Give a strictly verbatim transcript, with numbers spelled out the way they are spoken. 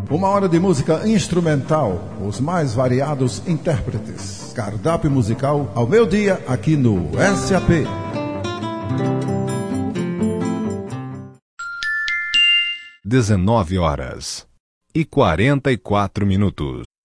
Uma hora de música instrumental, os mais variados intérpretes. Cardápio musical ao meio-dia aqui no S A P. dezenove horas e quarenta e quatro minutos.